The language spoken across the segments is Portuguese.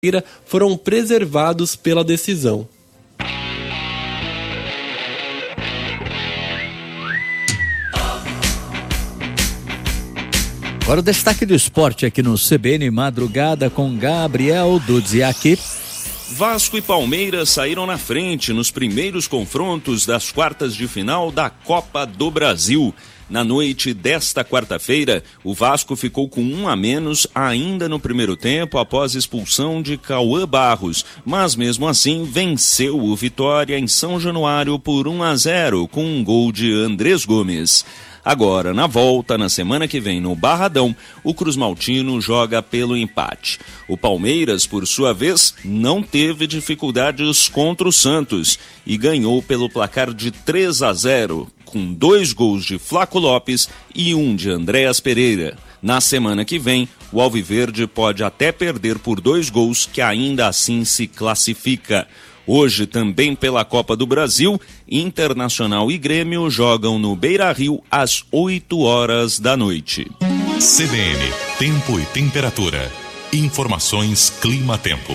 foram preservados pela decisão. Agora o destaque do esporte aqui no CBN Madrugada com Gabriel Dudziak. Vasco e Palmeiras saíram na frente nos primeiros confrontos das quartas de final da Copa do Brasil. Na noite desta quarta-feira, o Vasco ficou com 1 a menos ainda no primeiro tempo após expulsão de Cauã Barros, mas mesmo assim venceu o Vitória em São Januário por 1 a 0 com um gol de Andrés Gomes. Agora, na volta, na semana que vem, no Barradão, o Cruz Maltino joga pelo empate. O Palmeiras, por sua vez, não teve dificuldades contra o Santos e ganhou pelo placar de 3 a 0, com 2 gols de Flaco Lopes e 1 de Andréas Pereira. Na semana que vem, o Alviverde pode até perder por 2 gols, que ainda assim se classifica. Hoje, também pela Copa do Brasil, Internacional e Grêmio jogam no Beira-Rio às 8 horas da noite. CBN, tempo e temperatura. Informações Clima-Tempo.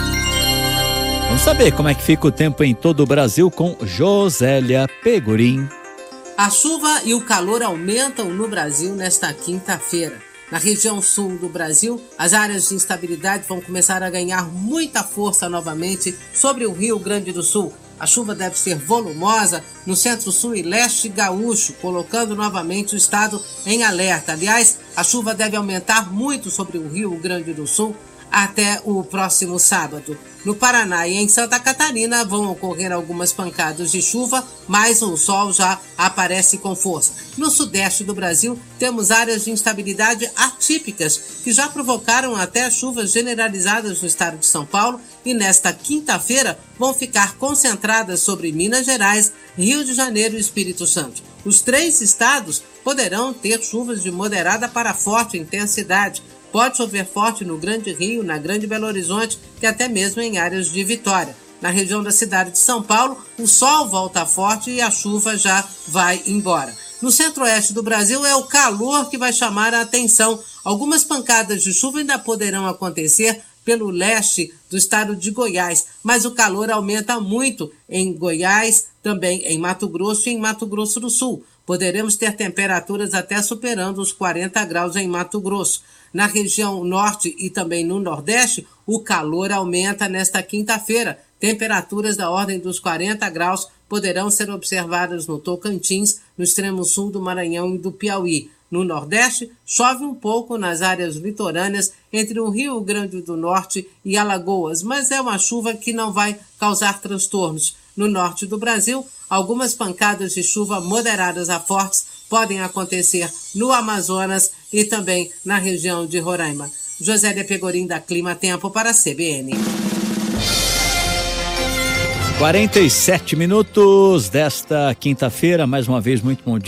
Vamos saber como é que fica o tempo em todo o Brasil com Josélia Pegorim. A chuva e o calor aumentam no Brasil nesta quinta-feira. Na região sul do Brasil, as áreas de instabilidade vão começar a ganhar muita força novamente sobre o Rio Grande do Sul. A chuva deve ser volumosa no centro-sul e leste gaúcho, colocando novamente o estado em alerta. Aliás, a chuva deve aumentar muito sobre o Rio Grande do Sul até o próximo sábado. No Paraná e em Santa Catarina vão ocorrer algumas pancadas de chuva, mas o sol já aparece com força. No sudeste do Brasil, temos áreas de instabilidade atípicas que já provocaram até chuvas generalizadas no estado de São Paulo e nesta quinta-feira vão ficar concentradas sobre Minas Gerais, Rio de Janeiro e Espírito Santo. Os 3 estados poderão ter chuvas de moderada para forte intensidade. Pode chover forte no Grande Rio, na Grande Belo Horizonte e até mesmo em áreas de Vitória. Na região da cidade de São Paulo, o sol volta forte e a chuva já vai embora. No centro-oeste do Brasil é o calor que vai chamar a atenção. Algumas pancadas de chuva ainda poderão acontecer pelo leste do estado de Goiás, mas o calor aumenta muito em Goiás, também em Mato Grosso e em Mato Grosso do Sul. Poderemos ter temperaturas até superando os 40 graus em Mato Grosso. Na região norte e também no nordeste, o calor aumenta nesta quinta-feira. Temperaturas da ordem dos 40 graus poderão ser observadas no Tocantins, no extremo sul do Maranhão e do Piauí. No nordeste, chove um pouco nas áreas litorâneas entre o Rio Grande do Norte e Alagoas, mas é uma chuva que não vai causar transtornos. No norte do Brasil, algumas pancadas de chuva moderadas a fortes podem acontecer no Amazonas e também na região de Roraima. Josélia Pegorim, da Clima Tempo, para a CBN. 47 minutos desta quinta-feira, mais uma vez muito bom dia.